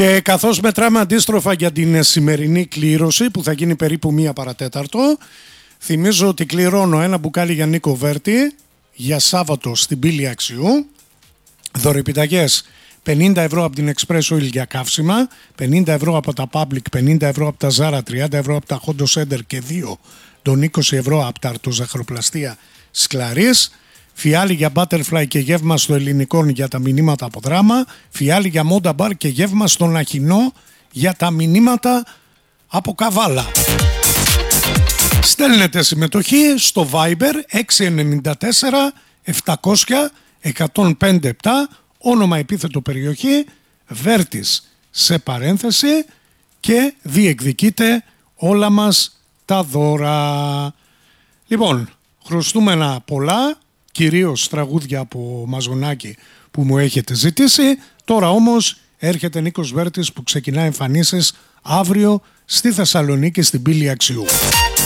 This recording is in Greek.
Και καθώς μετράμε αντίστροφα για την σημερινή κλήρωση που θα γίνει περίπου 1 παρατέταρτο, θυμίζω ότι κληρώνω ένα μπουκάλι για Νίκο Βέρτη για Σάββατο στην Πύλη Αξιού, δωρεπιταγές 50 ευρώ από την Express Oil για καύσιμα, 50 ευρώ από τα Public, 50 ευρώ από τα Zara, 30 ευρώ από τα Hondo Center και 2 των 20 ευρώ από τα αρτοζαχαροπλαστεία Σκλαρής, φιάλι για Butterfly και γεύμα στο ελληνικό για τα μηνύματα από δράμα, φιάλι για Moda Bar και γεύμα στον Αχινό για τα μηνύματα από Καβάλα. Στέλνετε συμμετοχή στο Viber 694 700 1057, όνομα, επίθετο, περιοχή, Βέρτης σε παρένθεση, και διεκδικείτε όλα μας τα δώρα. Λοιπόν, χρωστούμενα πολλά, κυρίως τραγούδια από Μαζονάκη που μου έχετε ζητήσει. Τώρα όμως έρχεται Νίκος Βέρτης που ξεκινά εμφανίσεις αύριο στη Θεσσαλονίκη στην Πύλη Αξιού.